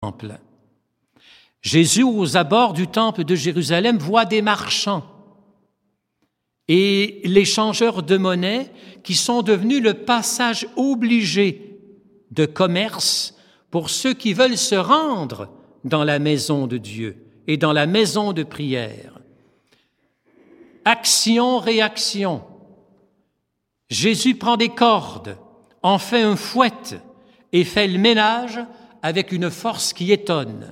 temple. Jésus, aux abords du temple de Jérusalem, voit des marchands et les changeurs de monnaie qui sont devenus le passage obligé de commerce pour ceux qui veulent se rendre dans la maison de Dieu et dans la maison de prière. Action-réaction. Jésus prend des cordes, en fait un fouet et fait le ménage avec une force qui étonne.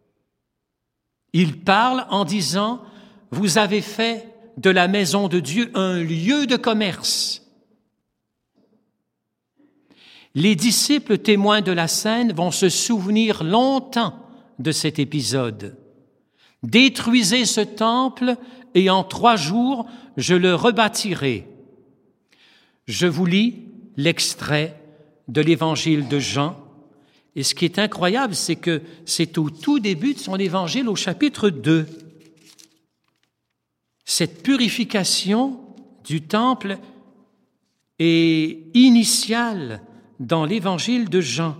Il parle en disant « Vous avez fait de la maison de Dieu un lieu de commerce ». Les disciples témoins de la scène vont se souvenir longtemps de cet épisode. « Détruisez ce temple et en 3 jours, je le rebâtirai ». Je vous lis l'extrait de l'Évangile de Jean. Et ce qui est incroyable, c'est que c'est au tout début de son Évangile, au chapitre 2. Cette purification du temple est initiale dans l'Évangile de Jean.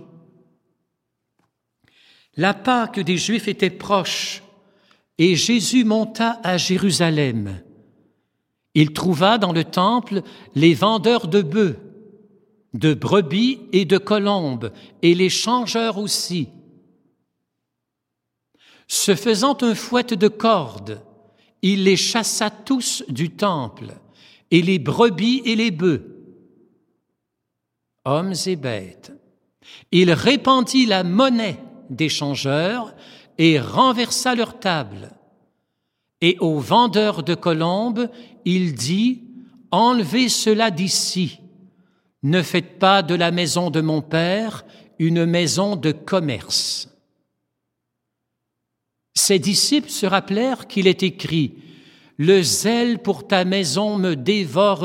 La Pâque des Juifs était proche et Jésus monta à Jérusalem. Il trouva dans le temple les vendeurs de bœufs, de brebis et de colombes, et les changeurs aussi. Se faisant un fouet de cordes, il les chassa tous du temple, et les brebis et les bœufs, hommes et bêtes. Il répandit la monnaie des changeurs et renversa leur table. Et aux vendeurs de colombes, il dit « Enlevez cela d'ici. Ne faites pas de la maison de mon Père une maison de commerce. » Ses disciples se rappelèrent qu'il est écrit « Le zèle pour ta maison me dévorera. »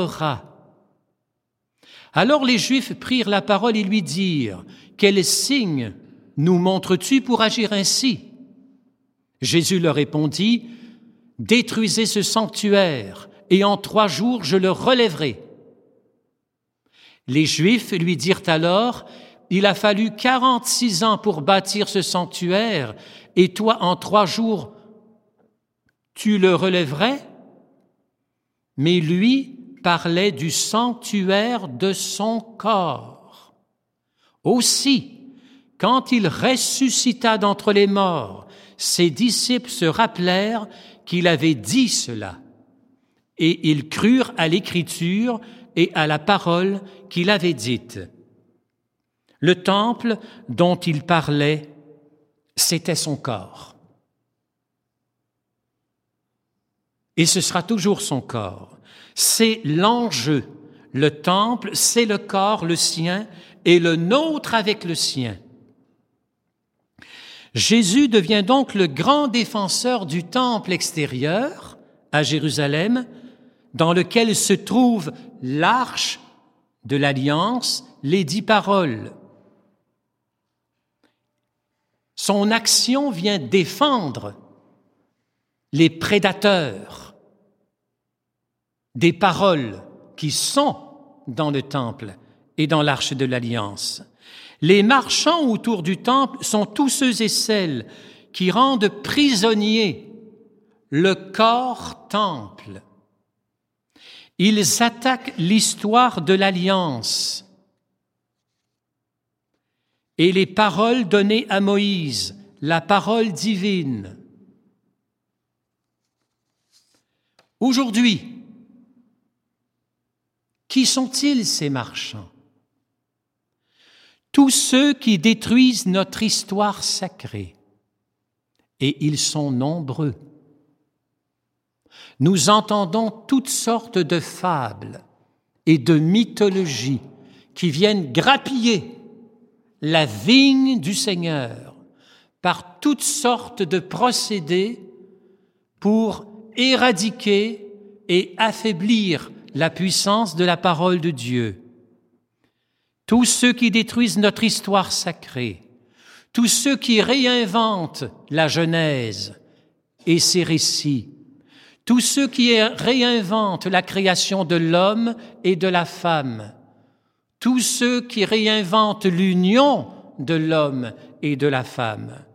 Alors les Juifs prirent la parole et lui dirent « Quel signe nous montres-tu pour agir ainsi ?» Jésus leur répondit « Détruisez ce sanctuaire, et en 3 jours je le relèverai. » Les Juifs lui dirent alors « Il a fallu 46 ans pour bâtir ce sanctuaire, et toi, en 3 jours, tu le relèverais ?» Mais lui parlait du sanctuaire de son corps. Aussi, quand il ressuscita d'entre les morts, ses disciples se rappelèrent qu'il avait dit cela, et ils crurent à l'Écriture et à la parole qu'il avait dite. Le temple dont il parlait, c'était son corps. Et ce sera toujours son corps. C'est l'enjeu. Le temple, c'est le corps, le sien, et le nôtre avec le sien. Jésus devient donc le grand défenseur du temple extérieur à Jérusalem, dans lequel se trouve l'arche de l'Alliance, les 10 paroles. Son action vient défendre les prédateurs des paroles qui sont dans le temple et dans l'arche de l'Alliance. Les marchands autour du temple sont tous ceux et celles qui rendent prisonnier le corps temple. Ils attaquent l'histoire de l'Alliance et les paroles données à Moïse, la parole divine. Aujourd'hui, qui sont-ils ces marchands? Tous ceux qui détruisent notre histoire sacrée, et ils sont nombreux. Nous entendons toutes sortes de fables et de mythologies qui viennent grappiller la vigne du Seigneur par toutes sortes de procédés pour éradiquer et affaiblir la puissance de la parole de Dieu. Tous ceux qui détruisent notre histoire sacrée, tous ceux qui réinventent la Genèse et ses récits, tous ceux qui réinventent la création de l'homme et de la femme, tous ceux qui réinventent l'union de l'homme et de la femme,